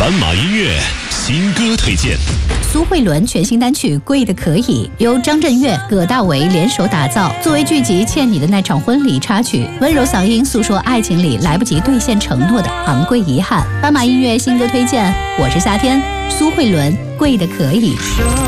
斑马音乐新歌推荐。 苏慧伦全新单曲《贵的可以》由张震岳、葛大为联手打造，作为剧集《欠你的那场婚礼》插曲，温柔嗓音诉说爱情里来不及兑现承诺的昂贵遗憾。斑马音乐新歌推荐，我是夏天，苏慧伦《贵的可以》。